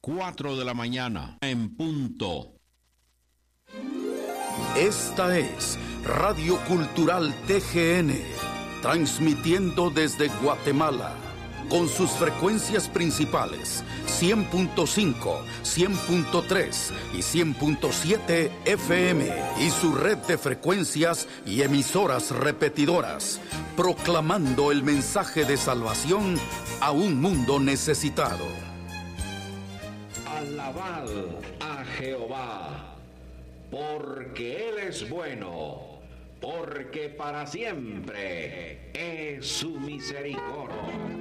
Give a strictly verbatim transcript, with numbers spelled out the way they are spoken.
cuatro de la mañana, en punto. Esta es Radio Cultural T G N, transmitiendo desde Guatemala, con sus frecuencias principales, cien punto cinco, cien punto tres y cien punto siete F M, y su red de frecuencias y emisoras repetidoras, proclamando el mensaje de salvación a un mundo necesitado. Alabad a Jehová, porque Él es bueno, porque para siempre es su misericordia.